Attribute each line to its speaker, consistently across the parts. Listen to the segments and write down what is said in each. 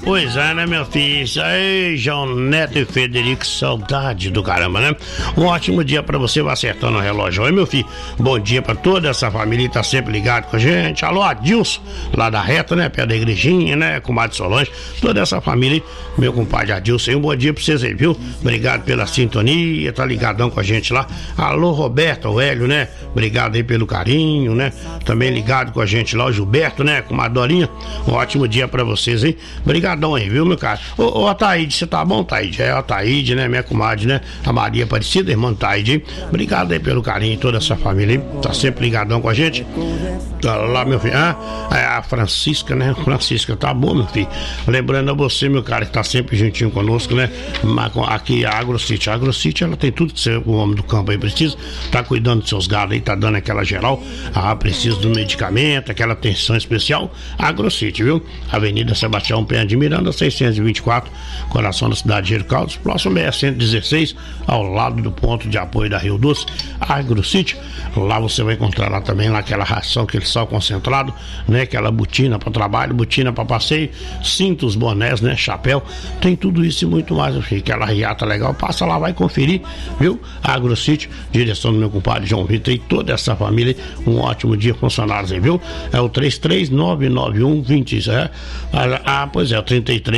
Speaker 1: Pois é, né, meu filho? Isso aí, João Neto e Federico, saudade do caramba, né? Um ótimo dia pra você, vai acertando o relógio. Oi, meu filho, bom dia pra toda essa família que tá sempre ligado com a gente. Alô, Adilson, lá da reta, né, perto da igrejinha, né, comadre Solange, toda essa família aí, meu compadre Adilson, um bom dia pra vocês aí, viu? Obrigado pela sintonia, tá ligadão com a gente lá. Alô, Roberto, o Hélio, né? Obrigado aí pelo carinho, né? Também ligado com a gente lá, o Gilberto, né, com a Dorinha. Um ótimo dia pra vocês aí. Obrigadão aí, viu, meu cara? Ô, Ataíde, você tá bom, Taíde? É a Taíde, né, minha comadre, né? A Maria Aparecida, irmã Taíde, hein? Obrigado aí pelo carinho, toda essa família aí. Tá sempre ligadão com a gente. Tá lá, meu filho. A Francisca, né? Francisca, tá bom, meu filho? Lembrando a você, meu cara, que tá sempre juntinho conosco, né? Aqui a AgroCity. A AgroCity, ela tem tudo que o homem do campo aí precisa. Tá cuidando dos seus gados aí, tá dando aquela geral. Precisa do medicamento, aquela atenção especial. A AgroCity, viu? Avenida Sebastião Penha de Miranda, 624, coração da cidade de Gericaldos, próximo BR-116, ao lado do ponto de apoio da Rio Doce. A AgroCity, lá você vai encontrar lá também lá aquela ração, aquele sal concentrado, né? Aquela botina para trabalho, botina para passeio, cintos, bonés, né? Chapéu, tem tudo isso e muito mais. Aquela riata legal, passa lá, vai conferir, viu? A AgroCity, direção do meu compadre João Vitor e toda essa família. Um ótimo dia, funcionários aí, viu? É o 3399120. Pois é, o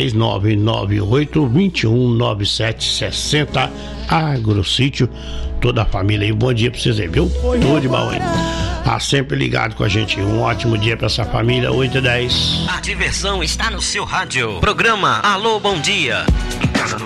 Speaker 1: 33998219760. AgroCity, toda a família aí. Bom dia pra vocês aí, viu? Tudo de bom aí. Sempre ligado com a gente. Um ótimo dia pra essa família. 8h10.
Speaker 2: A diversão está no seu rádio. Programa Alô, bom dia.